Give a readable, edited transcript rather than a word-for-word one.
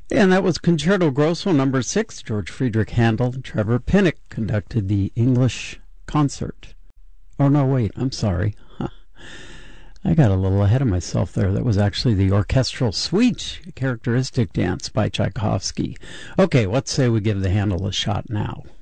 And that was Concerto Grosso number 6. George Friedrich Handel. Trevor Pinnock conducted the English concert. Oh, no, wait, I'm sorry. I got a little ahead of myself there. That was actually the orchestral suite, characteristic dance by Tchaikovsky. Okay, let's say we give the Handel a shot now.